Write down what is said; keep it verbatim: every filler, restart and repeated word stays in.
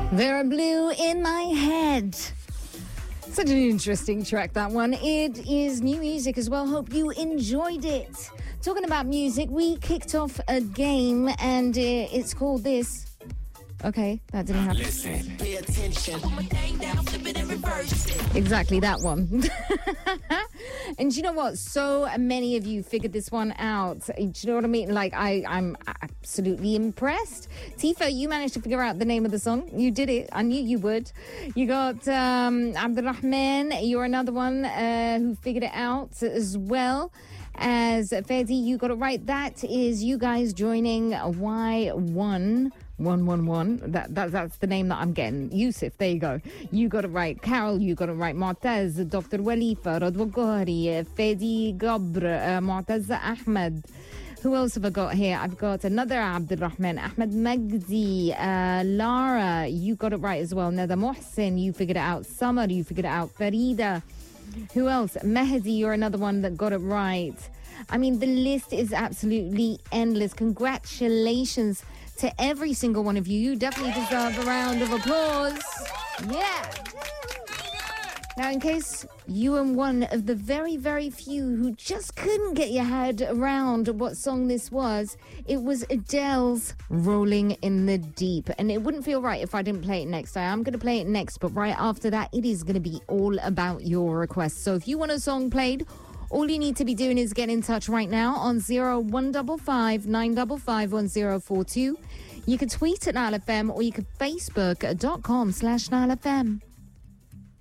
There are blue in my head. Such an interesting track, that one. It is new music as well. Hope you enjoyed it. Talking about music, we kicked off a game and uh, it's called this. Okay, that didn't happen. Listen, pay attention. Put my thing down, flip it and reverse it. Exactly that one. And you know what? So many of you figured this one out. Do you know what I mean? Like, I, I'm absolutely impressed. Tifa, you managed to figure out the name of the song. You did it. I knew you would. You got um, Abdurrahman. You're another one uh, who figured it out as well. As Fedi, you got it right. That is you guys joining Y one. one one one. That, that That's the name that I'm getting. Yusuf, there you go. You got it right. Carol, you got it right. Mu'taz, Doctor Walifa, Radwa Gohari, Fedi Gabr, uh, Mu'taz Ahmed. Who else have I got here? I've got another Abdurrahman, Ahmed Magdi, uh, Lara, you got it right as well. Nada Mohsin, you figured it out. Summer, you figured it out. Farida. Who else? Mehdi, you're another one that got it right. I mean, the list is absolutely endless. Congratulations to every single one of you. You definitely deserve a round of applause. Yeah. Now, in case you were one of the very, very few who just couldn't get your head around what song this was, it was Adele's Rolling in the Deep. And it wouldn't feel right if I didn't play it next. I am going to play it next, but right after that, it is going to be all about your requests. So if you want a song played, all you need to be doing is get in touch right now on zero one five five nine five five one zero four two. You can tweet at Nile F M or you can Facebook dot com slash Nile F M.